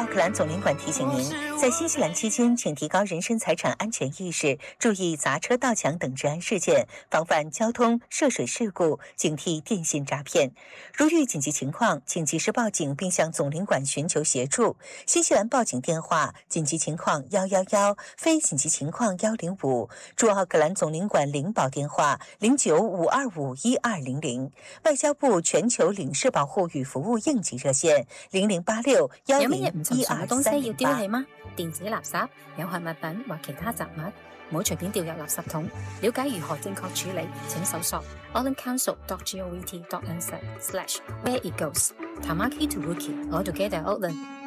克兰总领馆提醒您，在新西兰期间，请提高人身财产安全意识，注意砸车、盗抢等治安事件，防范交通涉水事故，警惕电信诈骗。如遇紧急情况，请及时报警并向总领馆寻求协助。新西兰报警电话：紧急情况111，非紧急情况105。驻奥克兰总领馆领保电话0952512200。外交部全球领事保护与服务应急热线0086101238。 有乜嘢唔尋常嘅東西要丟棄嗎？電子垃圾、有害物品或其他雜物，唔好隨便掉入垃圾桶。了解如何正確處理，請搜索 aucklandcouncil.govt.nz/where it goes。Tamaki to Wiki，all together Auckland。